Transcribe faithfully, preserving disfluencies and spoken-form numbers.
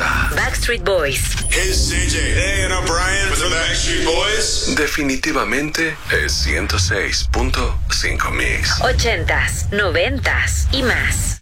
casa. Backstreet Boys. Hey, C J. Hey, and I'm Brian with the Backstreet Boys. Definitivamente es ciento seis punto cinco Mix. Ochentas, noventas y más.